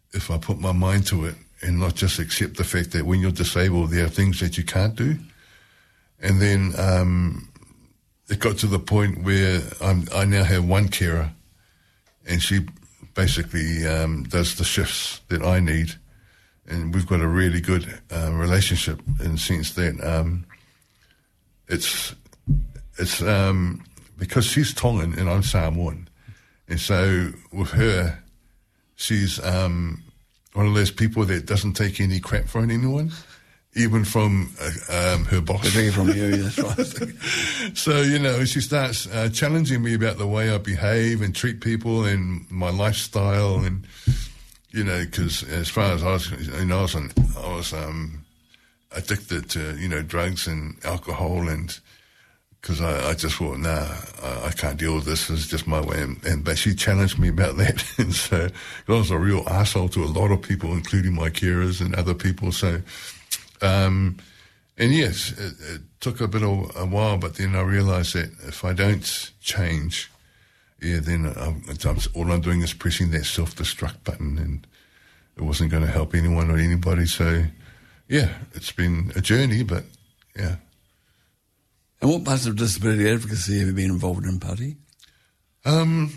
if I put my mind to it and not just accept the fact that when you're disabled, there are things that you can't do. And then it got to the point where I now have one carer, and she basically does the shifts that I need. And we've got a really good relationship in the sense that it's because she's Tongan and I'm Samoan. And so with her, she's one of those people that doesn't take any crap from anyone, even from her boss. Particularly from you, that's right. So, she starts challenging me about the way I behave and treat people and my lifestyle and... because as far as I was, I was addicted to, drugs and alcohol, and because I just thought, I can't deal with this. It's just my way. But she challenged me about that, and so I was a real arsehole to a lot of people, including my carers and other people. So, and yes, it took a bit of a while, but then I realised that if I don't change, then all I'm doing is pressing that self-destruct button, and it wasn't going to help anyone or anybody. So, yeah, it's been a journey, but yeah. And what parts of disability advocacy have you been involved in, Pati? Well,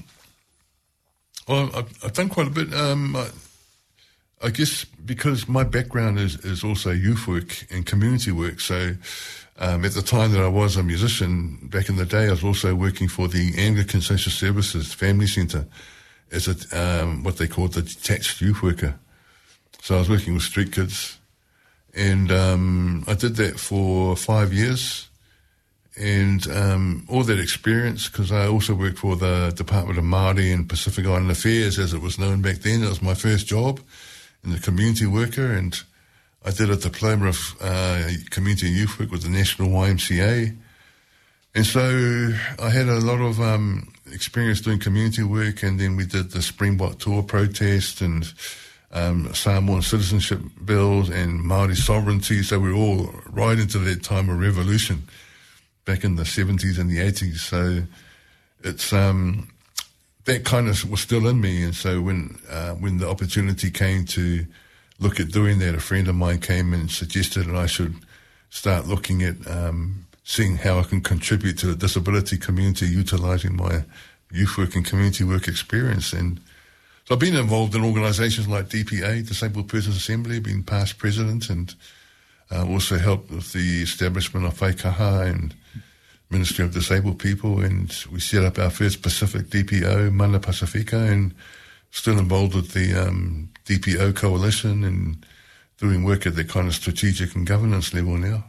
I've done quite a bit. I guess because my background is also youth work and community work, so at the time that I was a musician, back in the day, I was also working for the Anglican Social Services Family Centre as what they called the detached youth worker. So I was working with street kids, and I did that for 5 years. And all that experience, because I also worked for the Department of Māori and Pacific Island Affairs, as it was known back then. It was my first job in the community worker, and I did a diploma of community and youth work with the National YMCA. And so I had a lot of experience doing community work, and then we did the Springbok Tour protest and Samoan citizenship bills and Māori sovereignty. So we were all right into that time of revolution back in the 70s and the 80s. So it's that kind of was still in me. And so when the opportunity came to look at doing that, a friend of mine came and suggested that I should start looking at seeing how I can contribute to the disability community utilising my youth work and community work experience. And so I've been involved in organisations like DPA, Disabled Persons Assembly, been past president, and also helped with the establishment of Whaikaha and Ministry of Disabled People, and we set up our first Pacific DPO, Mana Pacifica, and still involved with the DPO coalition and doing work at the kind of strategic and governance level now.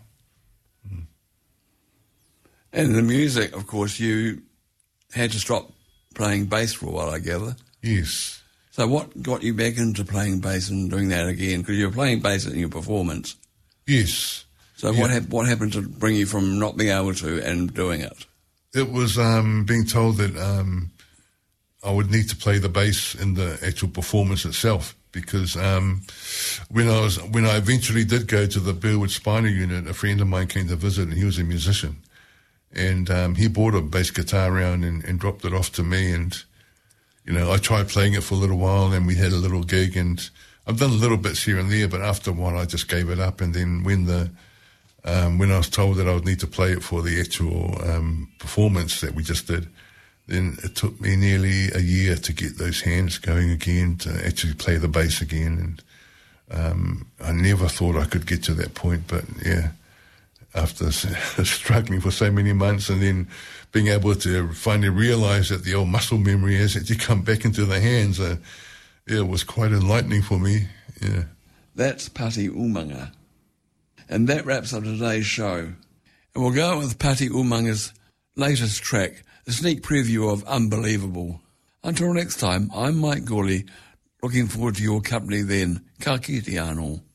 And the music, of course, you had to stop playing bass for a while, I gather. Yes. So what got you back into playing bass and doing that again? Because you were playing bass in your performance. Yes. So yeah. What happened to bring you from not being able to and doing it? It was being told that I would need to play the bass in the actual performance itself, because when I eventually did go to the Burwood Spinal Unit, a friend of mine came to visit, and he was a musician, and he brought a bass guitar around and dropped it off to me, and I tried playing it for a little while, and we had a little gig, and I've done little bits here and there, but after a while I just gave it up. And then when I was told that I would need to play it for the actual performance that we just did, then it took me nearly a year to get those hands going again, to actually play the bass again. And I never thought I could get to that point, but yeah, after struggling for so many months and then being able to finally realise that the old muscle memory has actually come back into the hands, it was quite enlightening for me. Yeah. That's Pati Umanga. And that wraps up today's show. And we'll go out with Pati Umanga's latest track, a sneak preview of Unbelievable. Until next time, I'm Mike Gawley, looking forward to your company then. Ka kite anō.